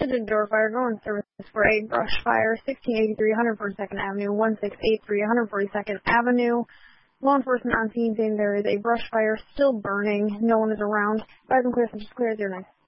Attendant door fire, going service for a brush fire, 1683 142nd Avenue, 1683 142nd Avenue. Law enforcement on scene saying there is a brush fire still burning. No one is around. Rise and clear, just clear 09.